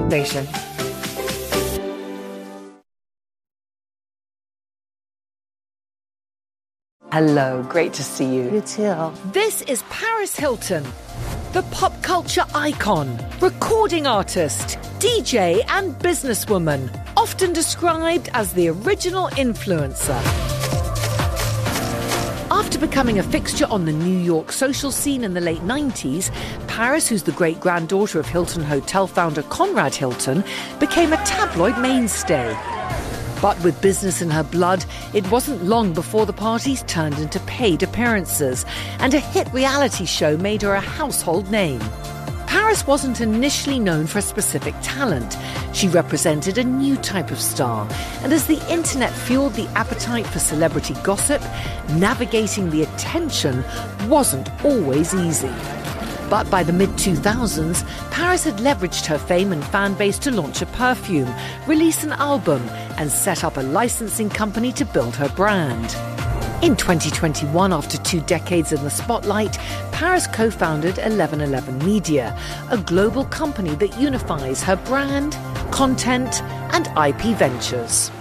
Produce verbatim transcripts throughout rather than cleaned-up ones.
Nation. Hello, great to see you. You too. This is Paris Hilton, the pop culture icon, recording artist, D J and businesswoman, often described as the original influencer. After becoming a fixture on the New York social scene in the late nineties, Paris, who's the great-granddaughter of Hilton Hotel founder Conrad Hilton, became a tabloid mainstay. But with business in her blood, it wasn't long before the parties turned into paid appearances, and a hit reality show made her a household name. Paris wasn't initially known for a specific talent. She represented a new type of star, and as the internet fueled the appetite for celebrity gossip, navigating the attention wasn't always easy. But by the mid two thousands, Paris had leveraged her fame and fan base to launch a perfume, release an album, and set up a licensing company to build her brand. In twenty twenty-one, after two decades in the spotlight, Paris co-founded eleven eleven Media, a global company that unifies her brand, content, and I P ventures.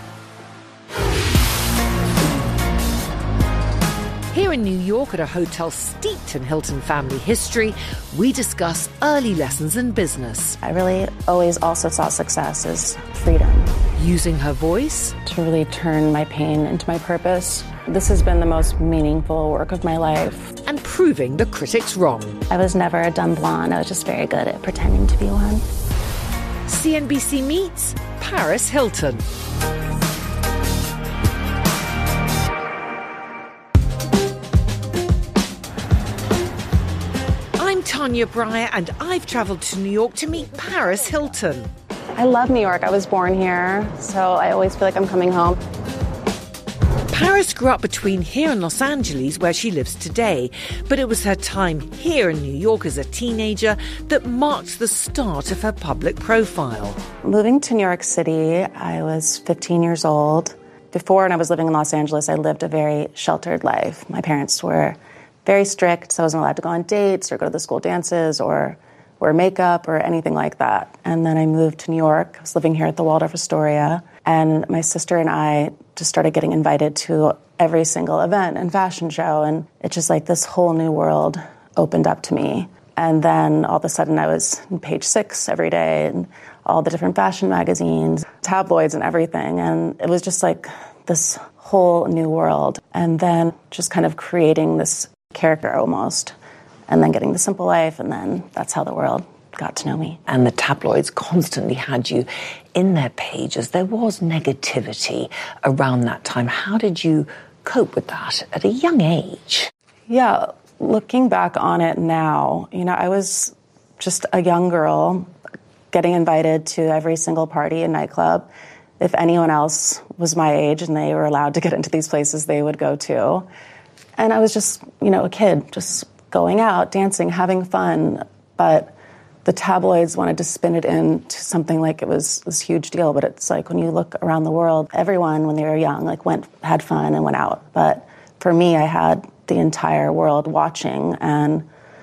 Here in New York, at a hotel steeped in Hilton family history, we discuss early lessons in business. I really always also saw success as freedom. Using her voice to really turn my pain into my purpose. This has been the most meaningful work of my life. And proving the critics wrong. I was never a dumb blonde. I was just very good at pretending to be one. C N B C meets Paris Hilton. I'm Tanya Breyer, and I've travelled to New York to meet Paris Hilton. I love New York. I was born here, so I always feel like I'm coming home. Paris grew up between here and Los Angeles, where she lives today, but it was her time here in New York as a teenager that marked the start of her public profile. Moving to New York City, I was fifteen years old. Before, when I was living in Los Angeles, I lived a very sheltered life. My parents were very strict, so I wasn't allowed to go on dates or go to the school dances or wear makeup or anything like that. And then I moved to New York. I was living here at the Waldorf Astoria, and my sister and I just started getting invited to every single event and fashion show, and it's just like this whole new world opened up to me. And then all of a sudden I was in Page Six every day, and all the different fashion magazines, tabloids and everything, and it was just like this whole new world. And then just kind of creating this character almost, and then getting The Simple Life, and then that's how the world got to know me. And the tabloids constantly had you in their pages. There was negativity around that time. How did you cope with that at a young age? Yeah, looking back on it now, you know, I was just a young girl getting invited to every single party and nightclub. If anyone else was my age and they were allowed to get into these places, they would go too. And I was just, you know, a kid, just going out, dancing, having fun. But the tabloids wanted to spin it into something like it was this huge deal. But it's like when you look around the world, everyone, when they were young, like went, had fun and went out. But for me, I had the entire world watching and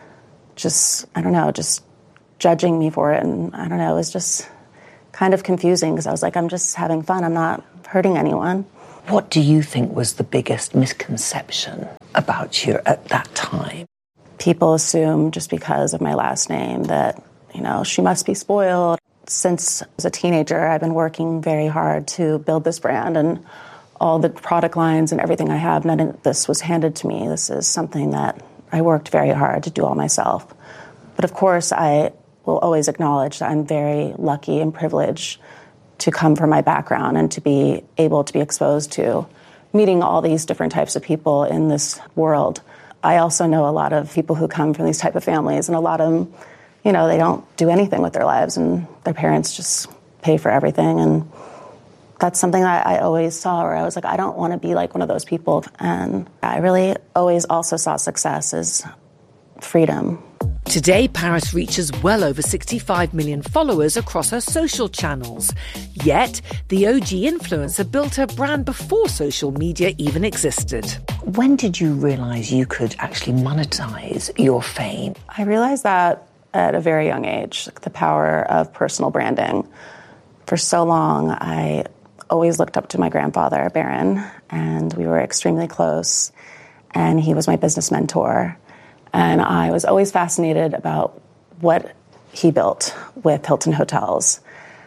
just, I don't know, just judging me for it. And I don't know, it was just kind of confusing because I was like, I'm just having fun. I'm not hurting anyone. What do you think was the biggest misconception about you at that time? People assume just because of my last name that, you know, she must be spoiled. Since I was a teenager, I've been working very hard to build this brand, and all the product lines and everything I have, none of this was handed to me. This is something that I worked very hard to do all myself. But of course, I will always acknowledge that I'm very lucky and privileged to come from my background and to be able to be exposed to meeting all these different types of people in this world. I also know a lot of people who come from these type of families, and a lot of them, you know, they don't do anything with their lives, and their parents just pay for everything. And that's something that I always saw, where I was like, I don't want to be like one of those people. And I really always also saw success as freedom. Today, Paris reaches well over sixty-five million followers across her social channels. Yet, the O G influencer built her brand before social media even existed. When did you realise you could actually monetize your fame? I realized that at a very young age, like the power of personal branding. For so long, I always looked up to my grandfather, Barron, and we were extremely close, and he was my business mentor. And I was always fascinated about what he built with Hilton Hotels.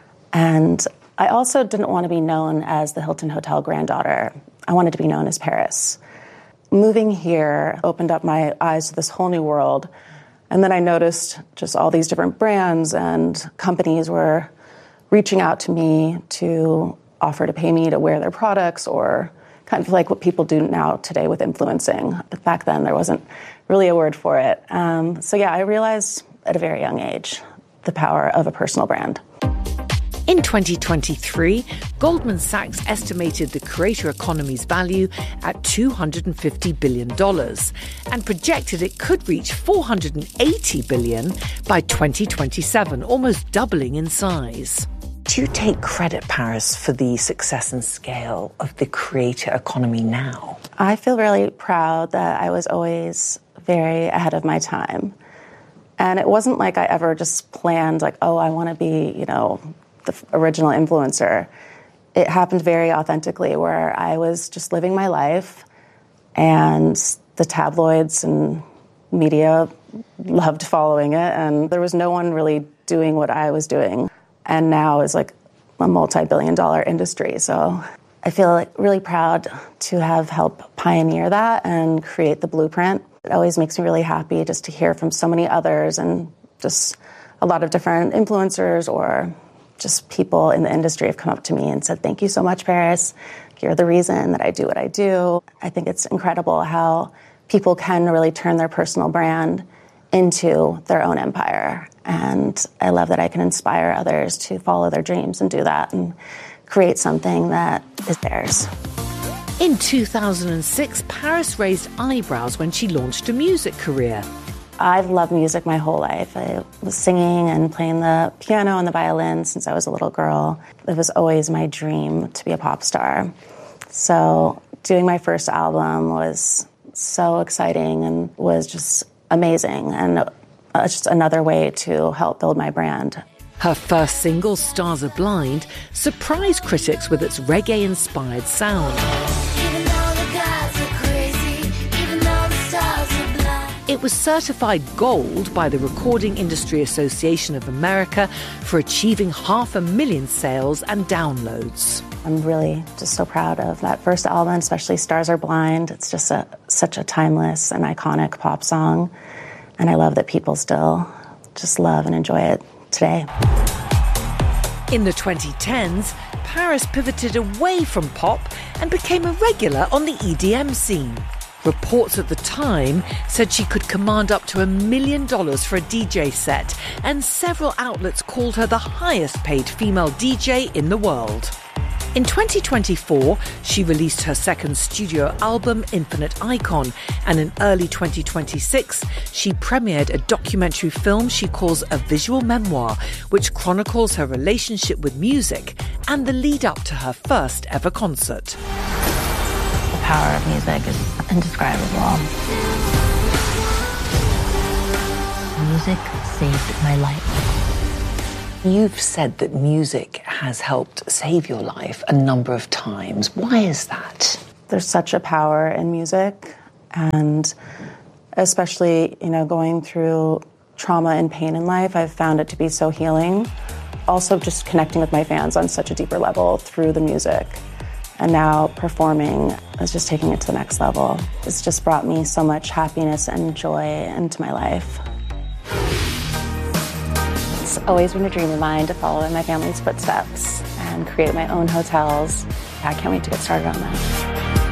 And I also didn't want to be known as the Hilton Hotel granddaughter. I wanted to be known as Paris. Moving here opened up my eyes to this whole new world. And then I noticed just all these different brands and companies were reaching out to me to offer to pay me to wear their products, or kind of like what people do now today with influencing. But back then, there wasn't really a word for it. Um, so yeah, I realized at a very young age the power of a personal brand. In twenty twenty-three, Goldman Sachs estimated the creator economy's value at two hundred fifty billion dollars and projected it could reach four hundred eighty billion dollars by twenty twenty-seven, almost doubling in size. Do you take credit, Paris, for the success and scale of the creator economy now? I feel really proud that I was always very ahead of my time. And it wasn't like I ever just planned, like, oh, I want to be, you know, the original influencer. It happened very authentically, where I was just living my life, and the tabloids and media loved following it, and there was no one really doing what I was doing. And now it's like a multi-billion dollar industry. So I feel like really proud to have helped pioneer that and create the blueprint. It always makes me really happy just to hear from so many others, and just a lot of different influencers or just people in the industry have come up to me and said, thank you so much, Paris. You're the reason that I do what I do. I think it's incredible how people can really turn their personal brand into their own empire. And I love that I can inspire others to follow their dreams and do that and create something that is theirs. In two thousand six, Paris raised eyebrows when she launched a music career. I've loved music my whole life. I was singing and playing the piano and the violin since I was a little girl. It was always my dream to be a pop star. So doing my first album was so exciting and was just amazing, and uh, just another way to help build my brand. Her first single, Stars Are Blind, surprised critics with its reggae-inspired sound. Even though the gods are crazy, even though the stars are blind. It was certified gold by the Recording Industry Association of America for achieving half a million sales and downloads. I'm really just so proud of that first album, especially Stars Are Blind. It's just a, such a timeless and iconic pop song. And I love that people still just love and enjoy it today. In the twenty tens, Paris pivoted away from pop and became a regular on the E D M scene. Reports at the time said she could command up to a million dollars for a D J set, and several outlets called her the highest paid female D J in the world. In twenty twenty-four, she released her second studio album, Infinite Icon, and in early twenty twenty-six, she premiered a documentary film she calls a visual memoir, which chronicles her relationship with music and the lead up to her first ever concert. The power of music is indescribable. Music saved my life. You've said that music has helped save your life a number of times. Why is that? There's such a power in music, and especially, you know, going through trauma and pain in life, I've found it to be so healing. Also just connecting with my fans on such a deeper level through the music. And now performing is just taking it to the next level. It's just brought me so much happiness and joy into my life. It's always been a dream of mine to follow in my family's footsteps and create my own hotels. I can't wait to get started on that.